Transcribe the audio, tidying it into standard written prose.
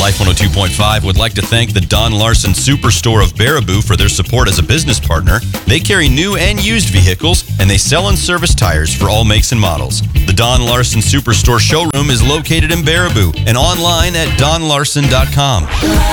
Life 102.5 would like to thank the Don Larson Superstore of Baraboo for their support as a business partner. They carry new and used vehicles, and they sell and service tires for all makes and models. The Don Larson Superstore showroom is located in Baraboo and online at donlarson.com.